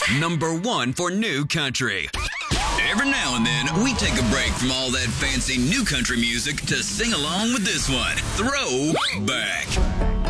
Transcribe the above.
Number 1 for new country. Every now and then, we take a break from all that fancy new country music to sing along with this one. Throwback.